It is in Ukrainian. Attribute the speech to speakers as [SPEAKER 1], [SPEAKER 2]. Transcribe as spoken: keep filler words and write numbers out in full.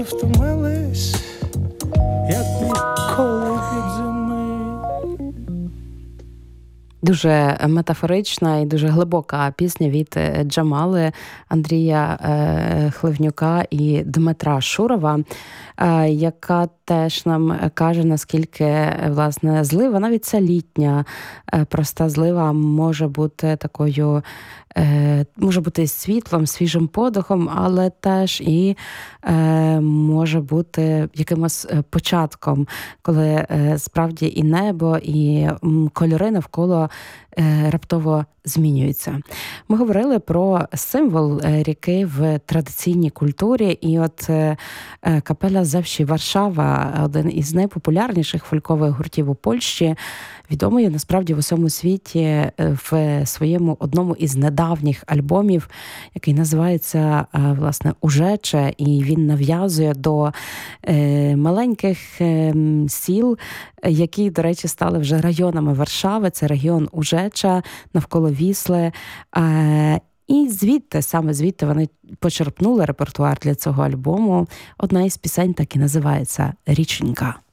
[SPEAKER 1] Втомились, як ніколи від зими.
[SPEAKER 2] Дуже метафорична і дуже глибока пісня від Джамали, Андрія Хливнюка і Дмитра Шурова, яка теж нам каже, наскільки, власне, злива, навіть ця літня проста злива може бути такою, може бути світлом, свіжим подихом, але теж і може бути якимось початком, коли справді і небо, і кольори навколо раптово змінюються. Ми говорили про символ ріки в традиційній культурі, і от капеля Зевсі Варшава, один із найпопулярніших фолькових гуртів у Польщі, відомий насправді в усьому світі в своєму одному із недавніх альбомів, який називається, власне, «Ужече», і він нав'язує до маленьких сіл, які, до речі, стали вже районами Варшави. Це регіон Ужеча, навколо Вісли. І звідти, саме звідти вони почерпнули репертуар для цього альбому. Одна із пісень так і називається «Річенька».